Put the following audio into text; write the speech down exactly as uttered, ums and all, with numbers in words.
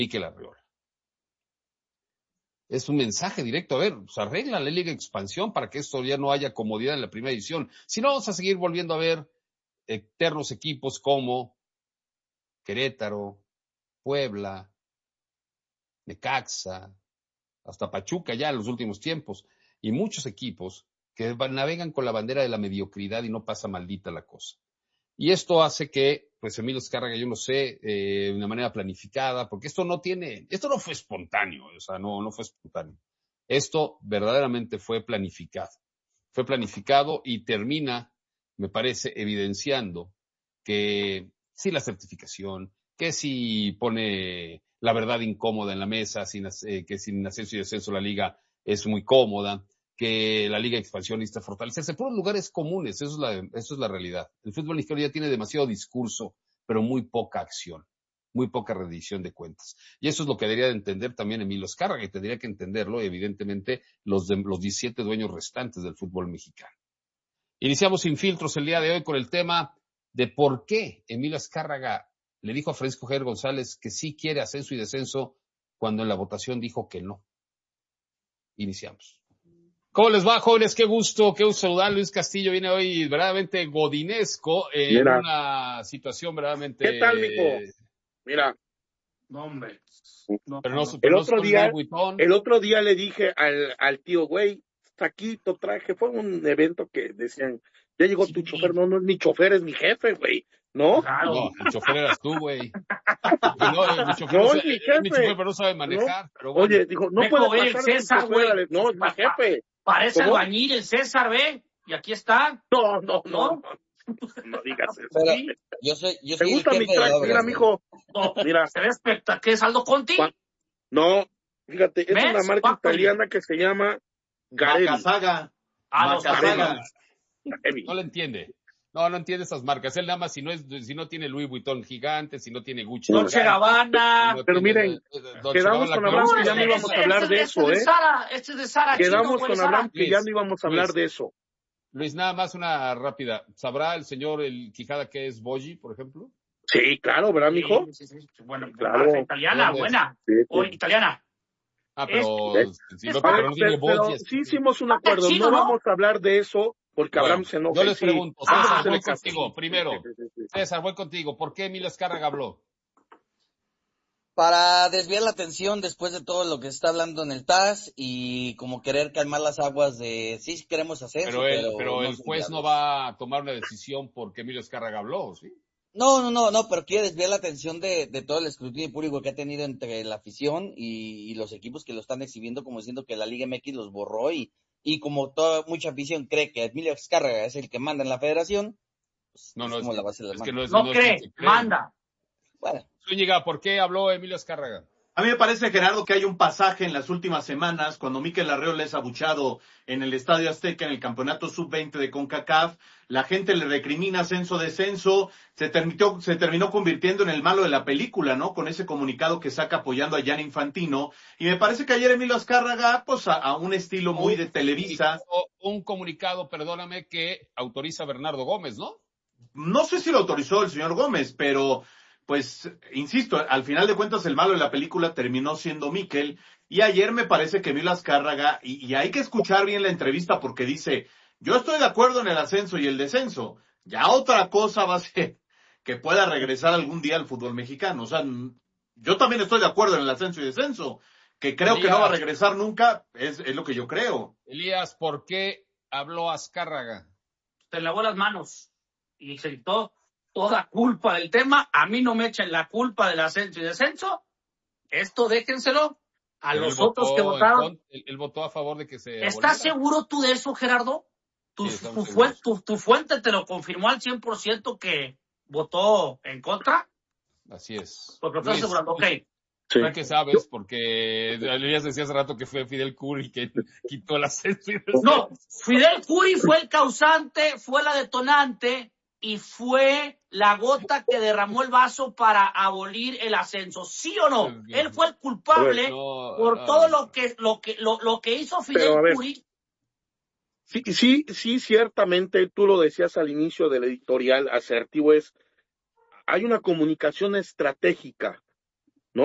Mikel Arriola. Es un mensaje directo, a ver, pues arregla la Liga de Expansión para que esto ya no haya comodidad en la primera división. Si no, vamos a seguir volviendo a ver eternos equipos como Querétaro, Puebla, Necaxa, hasta Pachuca ya en los últimos tiempos, y muchos equipos que navegan con la bandera de la mediocridad y no pasa maldita la cosa. Y esto hace que, pues Emilio Azcárraga, yo no sé, eh, de una manera planificada, porque esto no tiene, esto no fue espontáneo, o sea, no, no fue espontáneo. Esto verdaderamente fue planificado. Fue planificado y termina, me parece, evidenciando que sí la certificación, que si pone la verdad incómoda en la mesa, sin, eh, que sin ascenso y descenso la liga es muy cómoda, que la liga de expansión necesita fortalecerse, por lugares comunes, eso es, la, eso es la realidad. El fútbol mexicano ya tiene demasiado discurso, pero muy poca acción, muy poca rendición de cuentas. Y eso es lo que debería de entender también Emilio Azcárraga, y tendría que entenderlo, evidentemente, los, de, los diecisiete dueños restantes del fútbol mexicano. Iniciamos Sin Filtros el día de hoy con el tema de por qué Emilio Azcárraga le dijo a Francisco Javier González que sí quiere ascenso y descenso cuando en la votación dijo que no. Iniciamos. ¿Cómo les va, jóvenes? Qué gusto, qué gusto saludar. Luis Castillo viene hoy verdaderamente godinesco en Mira. una situación verdaderamente... ¿Qué tal, mijo? Mira. No, hombre. No, pero no, no. pero el, otro no día, el otro día le dije al, al tío, güey, taquito, traje, fue un evento que decían, ya llegó sí. tu chofer, no, no es mi chofer, es mi jefe, güey, ¿no? Claro. No, el chofer eras tú, güey. No, mi chofer no, no, es mi jefe. Mi chofer, pero no sabe manejar. No. Pero bueno. Oye, dijo, no puede pasar de César, chofer a... No, es mi jefe. Parece albañil el César, ¿ve? Y aquí está. No, no, no. No, no digas eso. Pero ¿sí? Yo soy, yo soy ¿Te gusta mi track? Mira, mijo. No, mira. ¿Se ve espectacular? ¿Qué es Aldo Conti? No, fíjate, es una marca Factory. italiana que se llama Garelli. Macasaga. Ah, Macasaga. No lo entiende. No, no entiende esas marcas. Él nada más, si no es, si no tiene Louis Vuitton gigante, si no tiene Gucci. Dolce Gabbana. No pero tiene, miren, Dolce quedamos Gabbana, con Abraham que ya no íbamos a hablar de eso, ¿eh? Este es de Sara. Quedamos con Abraham que ya no íbamos a hablar de eso. Luis, nada más una rápida. ¿Sabrá el señor el Quijada qué es Boggi, por ejemplo? Sí, claro, ¿verdad, mijo? Sí, sí, sí. Bueno, claro. marca italiana, buena. Sí, sí. O italiana. Ah, pero, es, si no, pero no tiene Boggi. Sí hicimos un acuerdo, no, no vamos a hablar de eso porque bueno, Abraham se enoja. Yo les sí. pregunto, César, ah, voy contigo, sí, primero. Sí, sí, sí. César, voy contigo. ¿Por qué Emilio Azcárraga habló? Para desviar la atención después de todo lo que se está hablando en el T A S y como querer calmar las aguas de sí queremos hacer pero, él, pero, pero no el juez no va a tomar una decisión porque Emilio Azcárraga habló, ¿sí? No, no, no, no, pero quiere desviar la atención de, de todo el escrutinio público que ha tenido entre la afición y, y los equipos que lo están exhibiendo como diciendo que la Liga M X los borró y, y como toda mucha afición cree que Emilio Azcárraga es el que manda en la federación, pues, no, no, es como es, la base de la es mano. que no, es, no, no cree, es cree, manda. Bueno. Zúñiga, ¿por qué habló Emilio Azcárraga? A mí me parece, Gerardo, que hay un pasaje en las últimas semanas cuando Mikel Arriola es abuchado en el Estadio Azteca en el campeonato sub veinte de CONCACAF. La gente le recrimina ascenso-descenso. Se terminó, se terminó convirtiendo en el malo de la película, ¿no? Con ese comunicado que saca apoyando a Gianni Infantino. Y me parece que ayer Emilio Azcárraga, pues a, a un estilo muy un, de Televisa. Un comunicado, perdóname, que autoriza a Bernardo Gómez, ¿no? No sé si lo autorizó el señor Gómez, pero... Pues, insisto, al final de cuentas el malo de la película terminó siendo Mikel, y ayer me parece que Emilio Azcárraga, y, y hay que escuchar bien la entrevista porque dice, yo estoy de acuerdo en el ascenso y el descenso, ya otra cosa va a ser que pueda regresar algún día al fútbol mexicano, o sea, yo también estoy de acuerdo en el ascenso y descenso, que creo Elías, que no va a regresar nunca, es, es lo que yo creo. Elías, ¿por qué habló Azcárraga? Se lavó las manos y se quitó toda culpa del tema. A mí no me echen la culpa del ascenso y descenso. Esto déjenselo a Pero los votó, otros que votaron. Él, él, él votó a favor de que se ¿Estás aboliera. seguro tú de eso, Gerardo? Tu, sí, tu, fue, tu, tu fuente te lo confirmó al cien por ciento que votó en contra. Así es. Porque lo estás asegurando, ok. Sí. ¿Sabes qué sabes? Porque Elías decía hace rato que fue Fidel Curi que quitó el ascenso y descenso. No, Fidel Curi fue el causante, fue la detonante y fue la gota que derramó el vaso para abolir el ascenso, ¿sí o no? Él fue el culpable no, por no, todo no. lo que lo que lo, lo que hizo Fidel Curi. Sí, sí, sí, ciertamente tú lo decías al inicio del editorial asertivo, es hay una comunicación estratégica